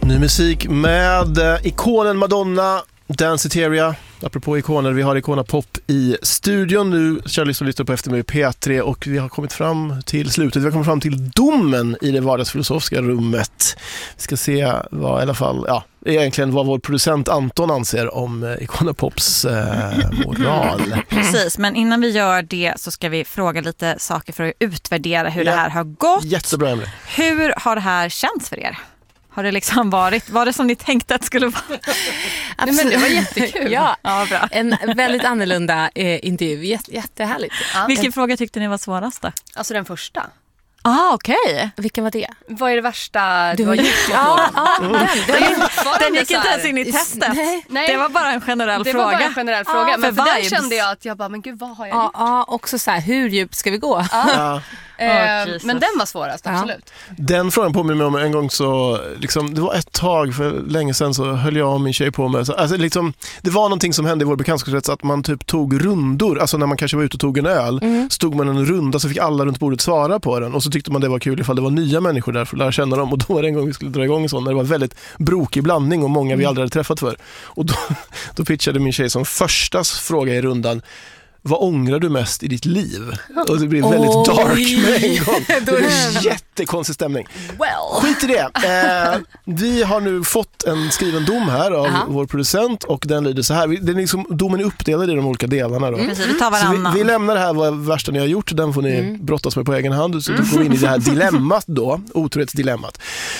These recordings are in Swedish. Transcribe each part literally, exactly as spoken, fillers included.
Ny musik med eh, ikonen Madonna, Danceteria. Apropå ikoner, vi har Icona Pop i studion nu. Charlie som lyssnar på Efter mig P tre och vi har kommit fram till slutet. Vi har kommit fram till domen i det vardagsfilosofiska rummet. Vi ska se vad i alla fall, ja, egentligen vad vår producent Anton anser om Icona Pops eh, moral. Precis, men innan vi gör det så ska vi fråga lite saker för att utvärdera hur ja. det här har gått. Jättebra, Emily. Hur har det här känts för er? Har det liksom varit, var det som ni tänkte att det skulle vara? Absolut. Men det var jättekul. Ja, ja, bra. En väldigt annorlunda eh, intervju, Jätte, jättehärligt. Ja. Vilken fråga tyckte ni var svårast då? Alltså den första. Ah, okej. Okay. Vilken var det? Vad är det värsta du har gjort? Ja, ja, mm. den, den, den, den gick inte ens in i testet. Nej. Nej. Det var bara en generell det fråga. Det var bara en generell fråga. Ja, men för, för den kände jag att jag bara, men gud, vad har jag ja, gjort? Ja, också så här, hur djupt ska vi gå? Ja. Ja. Eh, oh, men den var svårast, absolut. Ja. Den frågan påminner mig om en gång så, liksom, det var ett tag för länge sedan så höll jag och min tjej på med, så, alltså, liksom, det var någonting som hände i vår bekantskapskrets att man typ tog rundor, alltså när man kanske var ute och tog en öl, mm. så tog man en runda så fick alla runt bordet svara på den och så tyckte man det var kul ifall det var nya människor där för att lära känna dem och då var det en gång vi skulle dra igång en sån när det var väldigt brokig blandning och många vi aldrig hade träffat för och då, då pitchade min tjej som första fråga i rundan: vad ångrar du mest i ditt liv? Och det blir väldigt Oj. dark med en gång. Det blir jättekonstig stämning. Well. Skit i det. Eh, vi har nu fått en skriven dom här av Aha. vår producent och den lyder så här. Den är liksom, domen är uppdelad i de olika delarna. Då. Mm. Precis, vi tar varannan. Så vi, vi lämnar det här vad värsta ni har gjort. Den får ni mm. brottas med på egen hand. Så då går vi in i det här dilemmat då. Otrohetsdilemmat.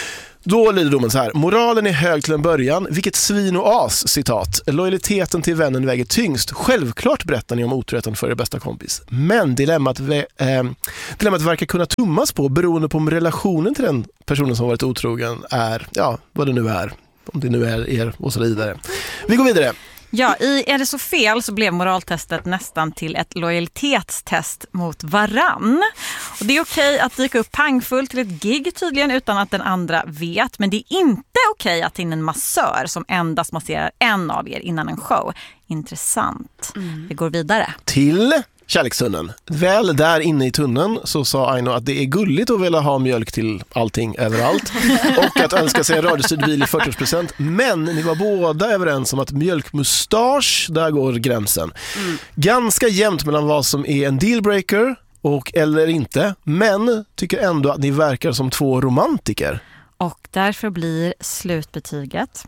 Då lyder domen så här: moralen är hög till en början, vilket svin och as, citat. Lojaliteten till vännen väger tyngst. Självklart berättar ni om otroheten för er bästa kompis. Men dilemmat, eh, dilemmat verkar kunna tummas på beroende på om relationen till den personen som varit otrogen är, ja, vad det nu är. Om det nu är er och så vidare. Vi går vidare. Ja, i Är det så fel så blev moraltestet nästan till ett lojalitetstest mot varann. Och det är okej att dyka upp pangfull till ett gig tydligen utan att den andra vet. Men det är inte okej att ta in en massör som endast masserar en av er innan en show. Intressant. Mm. Vi går vidare. Till kärlekstunneln. Väl där inne i tunneln så sa Aino att det är gulligt att vilja ha mjölk till allting överallt och att önska sig en radiostyrd bil i fyrtio procent. Men ni var båda överens om att mjölkmustasch, där går gränsen. Mm. Ganska jämnt mellan vad som är en dealbreaker och eller inte. Men tycker ändå att ni verkar som två romantiker. Och därför blir slutbetyget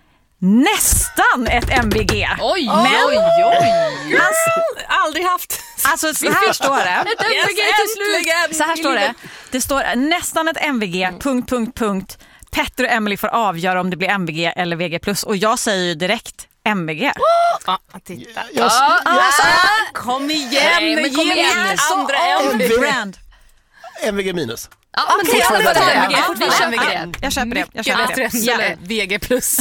nästan ett M V G. Oj, men oj, oj. Man aldrig haft. Alltså så här står det. Ett M V G till slut. Så här står det. Det står nästan ett M V G. Mm. Punkt, punkt, punkt. Petter och Emily får avgöra om det blir M V G eller V G plus. Och jag säger ju direkt M V G. Ja, oh, titta. Jag, oh, jag, alltså, kom igen. Nej, men kom igen. Andra M V G. Brand. M V G minus. Ja, men okay, det jag, det. Ja, Ja, jag, köper det. jag köper det. Jag köper det. Ja, det. V G plus.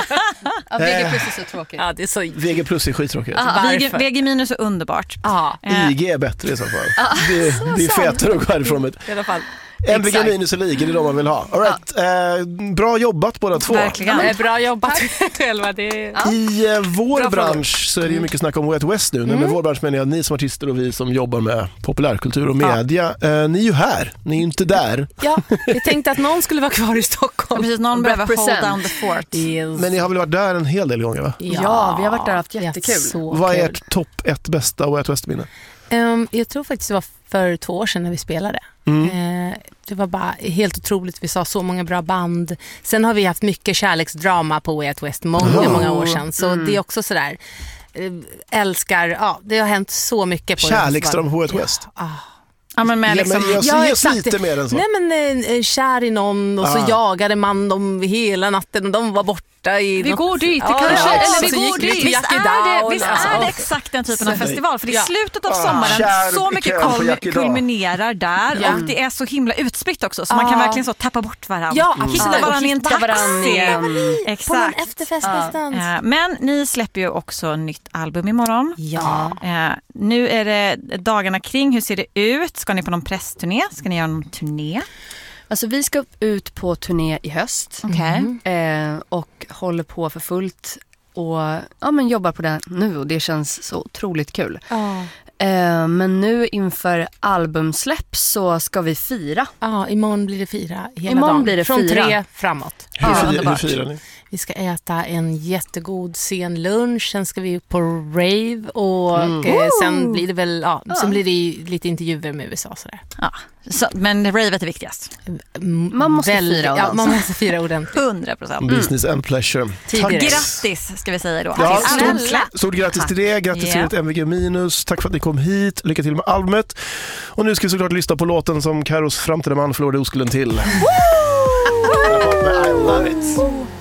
Ja, V G plus är så tråkigt. Ja, det är så... V G plus är skittråkigt. V G minus är underbart. Ja. I G är bättre i så fall. Ja. Det, det är fetare att gå härifrån med. I alla fall. M V G minus är lika, det är de man vill ha. All right. Ja. Eh, bra jobbat båda två. Verkligen. Ja, bra jobbat själva. Det är... ja. I eh, vår bransch så är det ju mycket snack om Way Out West nu. Mm. Med vår bransch menar jag ni som artister och vi som jobbar med populärkultur och media. Ja. Eh, ni är ju här, ni är ju inte där. Ja, vi tänkte att någon skulle vara kvar i Stockholm. Precis, någon behöver hold down the fort. Yes. Men ni har väl varit där en hel del gånger, va? Ja, ja vi har varit där och haft jättekul. Vad är ert topp ett bästa Way Out West-minne? Um, jag tror faktiskt det var för två år sedan när vi spelade. Mm. Uh, det var bara helt otroligt. Vi sa så många bra band. Sen har vi haft mycket kärleksdrama på Way Out West många, oh. många år sedan. Så mm. det är också sådär. Uh, älskar, ja, det har hänt så mycket på kärleksdrama på Way Out West. Ja. Uh. Ja, men med liksom, ja, men jag ja, ser lite mer än så. Nej, men eh, kär i någon och ah. så jagade man dem hela natten och de var borta i vi något... går dit, ja, kanske. Ja, eller vi går dit. Visst är det, visst alltså, är det exakt den typen av festival. För det är ja. slutet av ah, sommaren. Så mycket kul, kulminerar där. Ja. Och det är så himla utspritt också. Så ah. man kan verkligen så tappa bort varandra. Ja, mm. Hitta varandra i en taxi. Mm. Exakt. På en efterfest någonstans. Ja. Men ni släpper ju också nytt album imorgon. Ja. Ja. Nu är det dagarna kring. Hur ser det ut? Ska ni på någon pressturné? Ska ni göra någon turné? Alltså vi ska ut på turné i höst. Okay. Eh, och håller på för fullt och ja, men jobbar på det nu och det känns så otroligt kul. Oh. Eh, men nu inför albumsläpp så ska vi fira. Ja, imorgon blir det fira hela Imorgon dagen. blir det Från fira. tre framåt. Hur, Ja, fir, hur underbart. firar ni? Vi ska äta en jättegod sen lunch, sen ska vi på rave och Mm. eh, sen blir det väl ja, Ja. sen blir det ju lite intervjuer med U S A sådär. Ja. Så, men ravet är viktigast. Mm, Man måste väl- fira ja, ordentligt. man måste fira ordentligt. hundra procent. Business and pleasure. Tidigare. Grattis ska vi säga då. Ja, till stort, alla. stort grattis till det. Grattis Ja. till ett M V G minus. Tack för att ni kom hit. Lycka till med albumet. Och nu ska vi såklart lyssna på låten som Karos framtida man förlorade oskulden till. I love it.